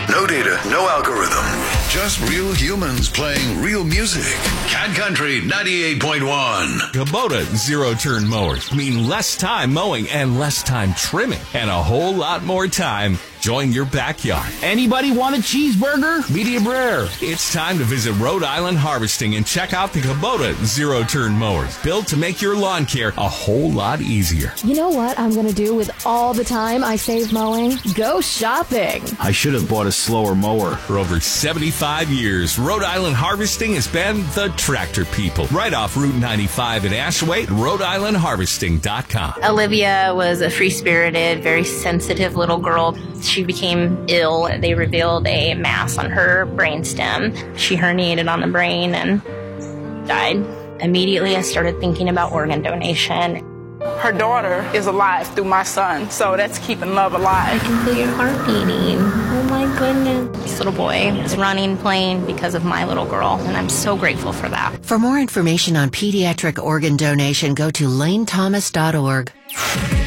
No data, no algorithm. Just real humans playing real music. Cat Country 98.1. Kubota zero-turn mowers mean less time mowing and less time trimming and a whole lot more time enjoying your backyard. Anybody want a cheeseburger? Medium rare. It's time to visit Rhode Island Harvesting and check out the Kubota zero-turn mowers, built to make your lawn care a whole lot easier. You know what I'm going to do with all the time I save mowing? Go shopping. I should have bought a slower mower. For over 75 years, Rhode Island Harvesting has been the tractor people. Right off Route 95 in Ashway, Rhode-IslandHarvesting.com. Olivia was a free-spirited, very sensitive little girl. She became ill. They revealed a mass on her brainstem. She herniated on the brain and died. Immediately, I started thinking about organ donation. Her daughter is alive through my son, so that's keeping love alive. I can feel your heart beating. Oh my goodness. This little boy is running, playing because of my little girl, and I'm so grateful for that. For more information on pediatric organ donation, go to lanethomas.org.